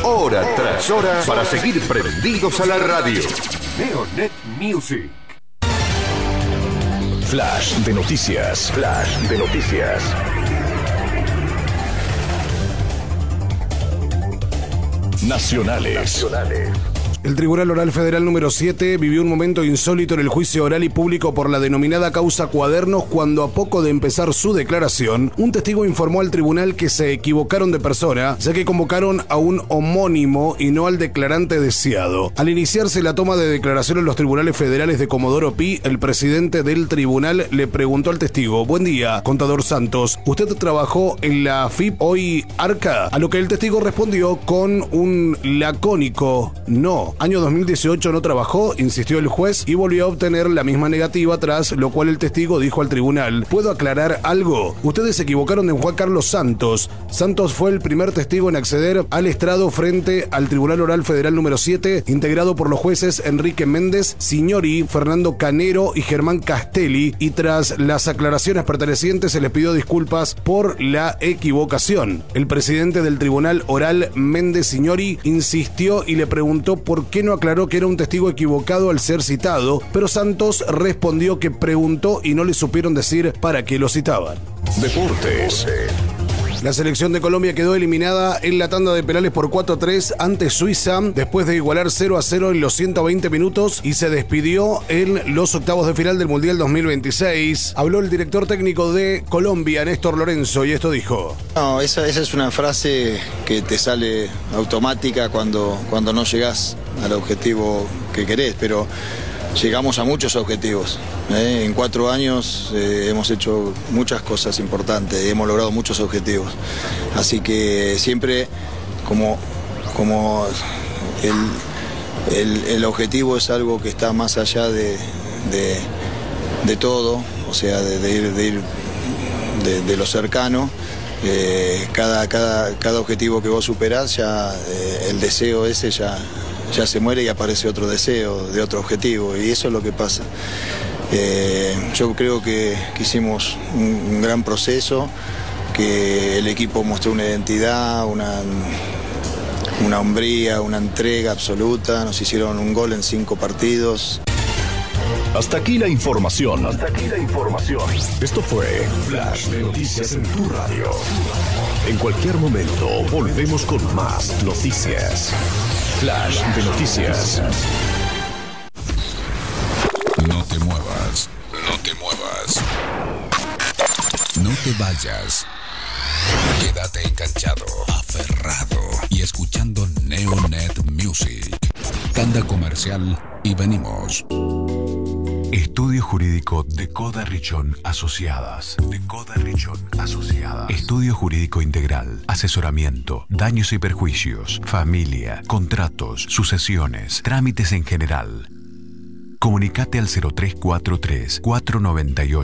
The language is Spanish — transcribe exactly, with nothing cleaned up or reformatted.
hora tras hora, para seguir prendidos a la radio. Neonet Music. Flash de noticias. Flash de noticias. Nacionales. Nacionales. El Tribunal Oral Federal número siete vivió un momento insólito en el juicio oral y público por la denominada causa Cuadernos, cuando a poco de empezar su declaración, un testigo informó al tribunal que se equivocaron de persona, ya que convocaron a un homónimo y no al declarante deseado. Al iniciarse la toma de declaración en los tribunales federales de Comodoro Pi, el presidente del tribunal le preguntó al testigo: "Buen día, contador Santos, ¿usted trabajó en la F I P, hoy Arca?", a lo que el testigo respondió con un lacónico "no". Año dos mil dieciocho no trabajó, insistió el juez, y volvió a obtener la misma negativa, tras lo cual el testigo dijo al tribunal: "¿Puedo aclarar algo? Ustedes se equivocaron de Juan Carlos Santos. Santos fue el primer testigo en acceder al estrado frente al Tribunal Oral Federal número siete, integrado por los jueces Enrique Méndez, Signori, Fernando Canero y Germán Castelli, y tras las aclaraciones pertenecientes se les pidió disculpas por la equivocación". El presidente del Tribunal Oral, Méndez Signori, insistió y le preguntó por qué no aclaró que era un testigo equivocado al ser citado, pero Santos respondió que preguntó y no le supieron decir para qué lo citaban. Deportes. La selección de Colombia quedó eliminada en la tanda de penales por cuatro a tres ante Suiza, después de igualar cero a cero en los ciento veinte minutos, y se despidió en los octavos de final del Mundial dos mil veintiséis. Habló el director técnico de Colombia, Néstor Lorenzo, y esto dijo: No, esa, esa es una frase que te sale automática cuando, cuando no llegás al objetivo que querés, pero llegamos a muchos objetivos. ¿eh? En cuatro años eh, hemos hecho muchas cosas importantes, hemos logrado muchos objetivos. Así que siempre como, como el, el, el objetivo es algo que está más allá de, de, de todo, o sea, de, de ir, de, ir de, de lo cercano. Eh, cada, cada, cada objetivo que vos superás, ya eh, el deseo ese ya... ya se muere y aparece otro deseo de otro objetivo, y eso es lo que pasa. Eh, yo creo que, que hicimos un, un gran proceso, que el equipo mostró una identidad, una, una hombría, una entrega absoluta. Nos hicieron un gol en cinco partidos. Hasta aquí la información. Hasta aquí la información. Esto fue Flash de Noticias en tu radio. En cualquier momento volvemos con más noticias. Flash de Noticias. No te muevas, no te muevas. No te vayas. Quédate enganchado, aferrado y escuchando Neonet Music. Tanda comercial y venimos. Estudio Jurídico de Coda Richón Asociadas. De Coda Richón Asociadas. Estudio Jurídico Integral. Asesoramiento, daños y perjuicios, familia, contratos, sucesiones, trámites en general. Comunicate al cero tres cuatro tres, cuatro nueve ocho,